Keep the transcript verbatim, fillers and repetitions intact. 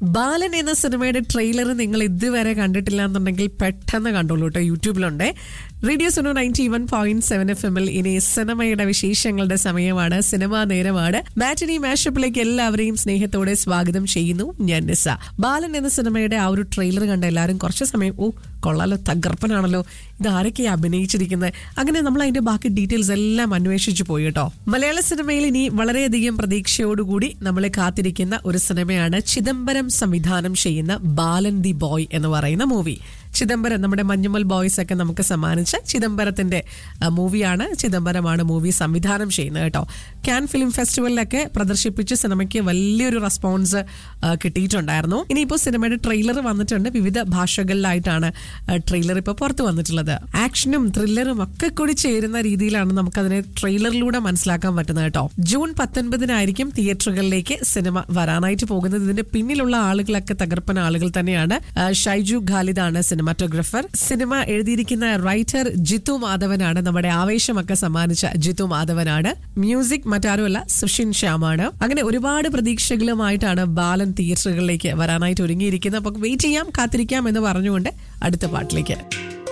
ബാലൻ എന്ന സിനിമയുടെ ട്രെയിലർ നിങ്ങൾ ഇതുവരെ കണ്ടിട്ടില്ല എന്നുണ്ടെങ്കിൽ പെട്ടെന്ന് കണ്ടോളൂ കേട്ടോ, യൂട്യൂബിലുണ്ട്. Radio Suno ninety one point seven F എമ്മിൽ ഇനി സിനിമയുടെ വിശേഷങ്ങളുടെ സമയമാണ്, സിനിമാ നേരമാണ്. മാറ്റിനി മാഷപ്പിലേക്ക് എല്ലാവരെയും സ്നേഹത്തോടെ സ്വാഗതം ചെയ്യുന്നു. ഞാൻ നിസ. ബാലൻ എന്ന സിനിമയുടെ ആ ഒരു ട്രെയിലർ കണ്ട എല്ലാവരും കുറച്ച് സമയം ഓ കൊള്ളാലോ, തകർപ്പനാണല്ലോ, ഇത് ആരൊക്കെയാണ് അഭിനയിച്ചിരിക്കുന്നത്, അങ്ങനെ നമ്മൾ അതിന്റെ ബാക്കി ഡീറ്റെയിൽസ് എല്ലാം അന്വേഷിച്ചു പോയി കേട്ടോ. മലയാള സിനിമയിൽ ഇനി വളരെയധികം പ്രതീക്ഷയോടുകൂടി നമ്മളെ കാത്തിരിക്കുന്ന ഒരു സിനിമയാണ് ചിദംബരം സംവിധാനം ചെയ്യുന്ന ബാലൻ ദി ബോയ് എന്ന് പറയുന്ന മൂവി. ചിദംബരം നമ്മുടെ മഞ്ഞുമൽ ബോയ്സ് ഒക്കെ നമുക്ക് സമ്മാനിച്ച ചിദംബരത്തിന്റെ മൂവിയാണ്. ചിദംബരമാണ് മൂവി സംവിധാനം ചെയ്യുന്നത് കേട്ടോ. കാൻ ഫിലിം ഫെസ്റ്റിവലിലൊക്കെ പ്രദർശിപ്പിച്ച് സിനിമയ്ക്ക് വലിയൊരു റെസ്പോൺസ് കിട്ടിയിട്ടുണ്ടായിരുന്നു. ഇനിയിപ്പോൾ സിനിമയുടെ ട്രെയിലർ വന്നിട്ടുണ്ട്. വിവിധ ഭാഷകളിലായിട്ടാണ് ട്രെയിലർ ഇപ്പോൾ പുറത്തു വന്നിട്ടുള്ളത്. ആക്ഷനും ത്രില്ലറും ഒക്കെ കൂടി ചേരുന്ന രീതിയിലാണ് നമുക്കതിനെ ട്രെയിലറിലൂടെ മനസ്സിലാക്കാൻ പറ്റുന്നത് കേട്ടോ. ജൂൺ പത്തൊൻപതിനായിരിക്കും തിയേറ്ററുകളിലേക്ക് സിനിമ വരാനായിട്ട് പോകുന്നത്. ഇതിന്റെ പിന്നിലുള്ള ആളുകളൊക്കെ തകർപ്പൻ ആളുകൾ തന്നെയാണ്. ഷൈജു ഖാലിദാണ് സിനിമാറ്റോഗ്രാഫർ. സിനിമ എഴുതിയിരിക്കുന്ന റൈറ്റർ ജിത്തു മാധവനാണ്. നമ്മുടെ ആവേശമൊക്കെ സമ്മാനിച്ച ജിത്തു മാധവനാണ്. മ്യൂസിക് മറ്റാരുമല്ല, സുഷിൻ ശ്യാമാണ്. അങ്ങനെ ഒരുപാട് പ്രതീക്ഷകളുമായിട്ടാണ് ബാലൻ തിയേറ്ററുകളിലേക്ക് വരാനായിട്ട് ഒരുങ്ങിയിരിക്കുന്നത്. അപ്പൊ വെയിറ്റ് ചെയ്യാം, കാത്തിരിക്കാം എന്ന് പറഞ്ഞുകൊണ്ട് അടുത്ത പാട്ടിലേക്ക്.